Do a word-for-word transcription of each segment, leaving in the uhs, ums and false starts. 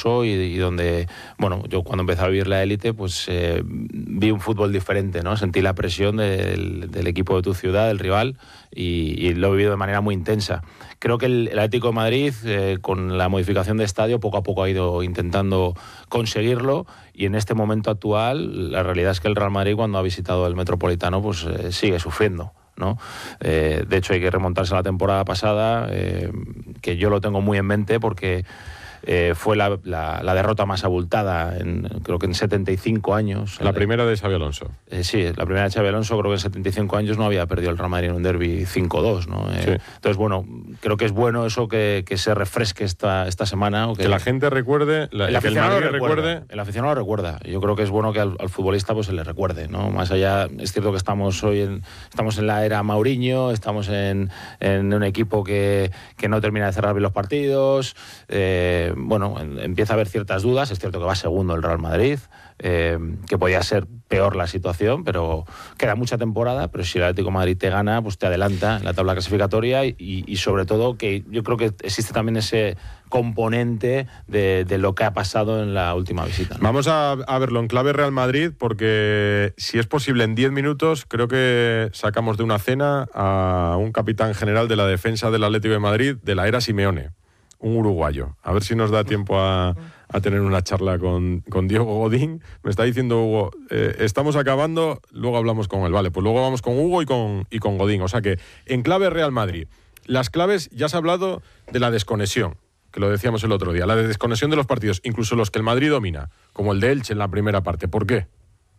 impuso y, y donde, bueno, yo cuando empecé a vivir la élite, pues eh, vi un fútbol diferente, ¿no? Sentí la presión del, del equipo de tu ciudad, del rival, y, y lo he vivido de manera muy intensa. Creo que el, el Atlético de Madrid, eh, con la modificación de estadio, poco a poco ha ido intentando conseguirlo, y en este momento actual, la realidad es que el Real Madrid, cuando ha visitado el Metropolitano, pues eh, sigue sufriendo, ¿no? Eh, de hecho, hay que remontarse a la temporada pasada, eh, que yo lo tengo muy en mente porque eh, fue la, la, la derrota más abultada, en, creo que en setenta y cinco años. La primera de Xabi Alonso. Eh, sí, la primera de Xabi Alonso, creo que en setenta y cinco años no había perdido el Real Madrid en un derbi cinco dos, ¿no? Eh, sí. Entonces, bueno, creo que es bueno eso que, que se refresque esta, esta semana. O que, que la gente recuerde, la, el que el Madrid lo recuerde, recuerde. El aficionado lo recuerda. Yo creo que es bueno que al, al futbolista pues se le recuerde, ¿no? Más allá, es cierto que estamos hoy en, estamos en la era Mourinho, estamos en, en un equipo que, que no termina de cerrar bien los partidos. Eh, bueno, en, empieza a haber ciertas dudas. Es cierto que va segundo el Real Madrid, eh, que podía ser peor la situación, pero queda mucha temporada. Pero si el Atlético de Madrid te gana, pues te adelanta en la tabla clasificatoria, y, y sobre todo que yo creo que existe también ese componente de, de lo que ha pasado en la última visita, ¿no? Vamos a, a verlo en clave Real Madrid, porque si es posible en diez minutos creo que sacamos de una cena a un capitán general de la defensa del Atlético de Madrid de la era Simeone, un uruguayo. A ver si nos da tiempo a, a tener una charla con, con Diego Godín. Me está diciendo Hugo, eh, estamos acabando, luego hablamos con él. Vale, pues luego vamos con Hugo y con, y con Godín. O sea que en clave Real Madrid, las claves, ya has hablado de la desconexión, que lo decíamos el otro día, la de desconexión de los partidos, incluso los que el Madrid domina, como el de Elche en la primera parte. ¿Por qué?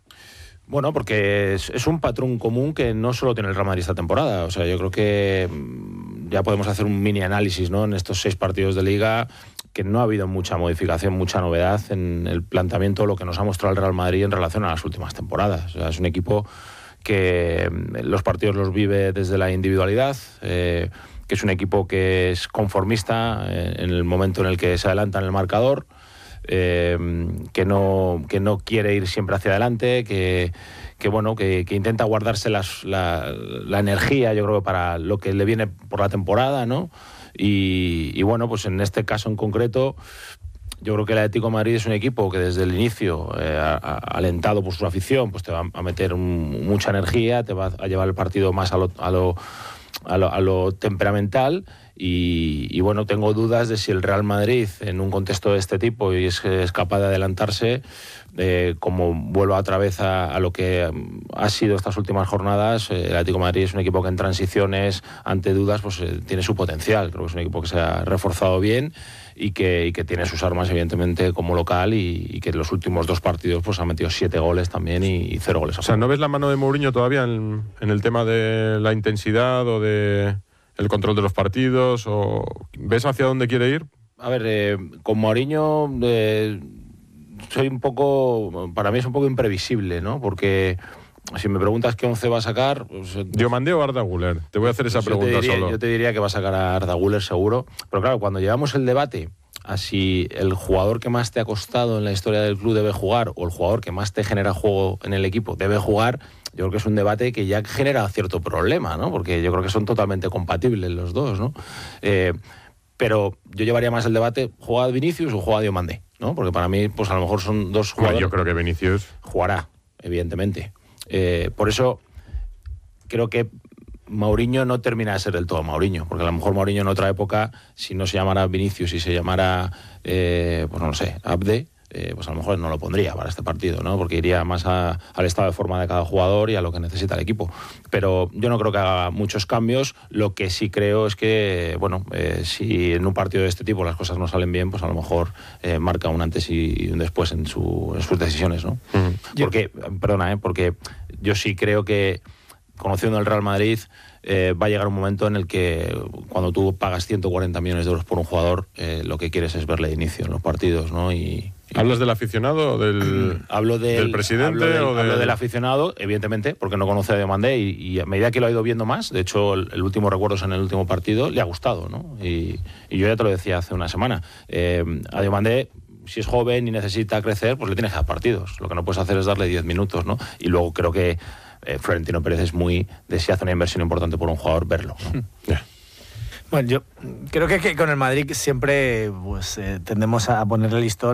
Bueno, porque es, es un patrón común que no solo tiene el Real Madrid esta temporada. O sea, yo creo que ya podemos hacer un mini análisis, ¿no? En estos seis partidos de Liga, que no ha habido mucha modificación, mucha novedad en el planteamiento, lo que nos ha mostrado el Real Madrid en relación a las últimas temporadas. O sea, es un equipo que los partidos los vive desde la individualidad, eh, que es un equipo que es conformista en el momento en el que se adelanta en el marcador, eh, que no que no quiere ir siempre hacia adelante, que, que bueno que, que intenta guardarse las, la, la energía, yo creo, para lo que le viene por la temporada, ¿no? Y, y bueno, pues en este caso en concreto, yo creo que el Atlético de Madrid es un equipo que desde el inicio, eh, a, a, alentado por su afición, pues te va a meter un, mucha energía, te va a llevar el partido más a lo, a lo A lo, a lo temperamental, y, y bueno, tengo dudas de si el Real Madrid, en un contexto de este tipo, y es, es capaz de adelantarse, eh, como vuelvo otra vez a, a lo que ha sido estas últimas jornadas. eh, el Atlético de Madrid es un equipo que en transiciones, ante dudas, pues eh, tiene su potencial. Creo que es un equipo que se ha reforzado bien y que, y que tiene sus armas, evidentemente, como local, y, y que en los últimos dos partidos pues ha metido siete goles también y, y cero goles. O sea, ¿no ves la mano de Mourinho todavía en, en el tema de la intensidad o de el control de los partidos? ¿O ves hacia dónde quiere ir? A ver, eh, con Mourinho eh, soy un poco, para mí es un poco imprevisible, ¿no? Porque si me preguntas qué once va a sacar, pues, ¿Diomandé o Arda Güler? Te voy a hacer esa pues pregunta yo diría, solo. Yo te diría que va a sacar a Arda Güler seguro. Pero claro, cuando llevamos el debate a si el jugador que más te ha costado en la historia del club debe jugar, o el jugador que más te genera juego en el equipo debe jugar, yo creo que es un debate que ya genera cierto problema, ¿no? Porque yo creo que son totalmente compatibles los dos, ¿no? Eh, pero yo llevaría más el debate, ¿juega Vinicius o juega Diomandé? ¿No? Porque para mí, pues a lo mejor son dos jugadores. Bueno, yo creo que Vinicius jugará, evidentemente. Eh, por eso creo que Mourinho no termina de ser del todo Mourinho, porque a lo mejor Mourinho en otra época, si no se llamara Vinicius y se llamara, eh, pues no lo sé, Abde, eh, pues a lo mejor no lo pondría para este partido, ¿no? Porque iría más a, al estado de forma de cada jugador y a lo que necesita el equipo. Pero yo no creo que haga muchos cambios. Lo que sí creo es que, bueno, eh, si en un partido de este tipo las cosas no salen bien, pues a lo mejor eh, marca un antes y un después en, su, en sus decisiones, ¿no? Uh-huh. Porque, perdona, ¿eh? Porque yo sí creo que, conociendo el Real Madrid, eh, va a llegar un momento en el que cuando tú pagas ciento cuarenta millones de euros por un jugador, eh, lo que quieres es verle de inicio en los partidos, ¿no? Y, y ¿hablas del aficionado o del, hablo del, del presidente? Hablo del, o del... hablo del aficionado, evidentemente, porque no conoce a Diomandé, y, y a medida que lo ha ido viendo más, de hecho, el, el último recuerdos en el último partido le ha gustado, ¿no? Y, y yo ya te lo decía hace una semana. Eh, a Diomandé, si es joven y necesita crecer, pues le tienes que dar partidos. Lo que no puedes hacer es darle diez minutos, ¿no? Y luego creo que Eh, Florentino Pérez es muy de, si hace una inversión importante por un jugador, verlo, ¿no? Yeah. Bueno, yo creo que, que con el Madrid siempre pues, eh, tendemos a ponerle listón